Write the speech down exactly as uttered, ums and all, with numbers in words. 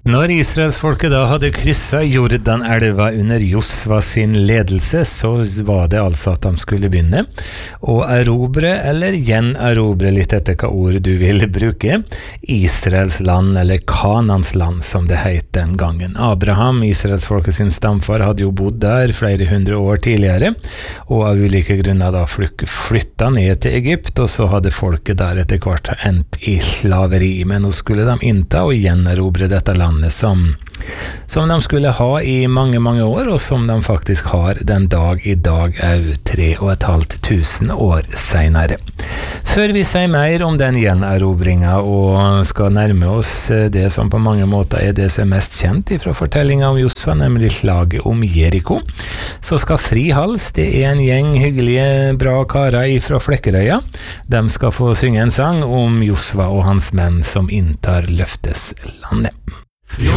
Når Israelsfolket da hadde krysset Jordan-elva under Josva sin ledelse, så var det altså at de skulle begynne å erobre, eller gjenerobre, litt etter hva ord du vil bruke, Israels land, eller Kanans land, som det het den gangen. Abraham, Israelsfolket sin stamfar, hadde jo bodd der flere hundre år tidligere, og av ulike grunner da flyttet ned til Egypt, og så hadde folket der etter hvert endt i slaveri, men nå skulle de innta og gjenerobre dette landet som, som de skulle ha i mange, mange år, og som de faktisk har den dag i dag au tre og et halvt tusen år senere. Før vi sier mer om den gjenerobringen og skal nærme oss det som på mange måter er det som er mest kjent fra fortellingen om Josva, nemlig slaget om Jericho, så skal Fri Hals, det er en gjeng hyggelige, bra karer fra Flekkerøya. De skal få synge en sang om Josva og hans menn som inntar løfteslandet.